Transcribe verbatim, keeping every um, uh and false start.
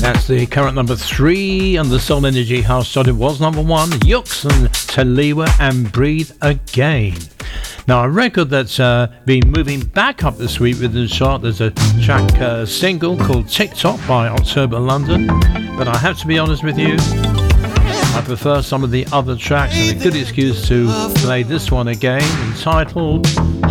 That's the current number three on the Soul Energy House chart. It was number one. Yux and Taliwa and Breathe Again. Now, a record that's uh, been moving back up this week within the chart. There's a track uh, single called TikTok by October London. But I have to be honest with you, I prefer some of the other tracks, and a good excuse to play this one again, entitled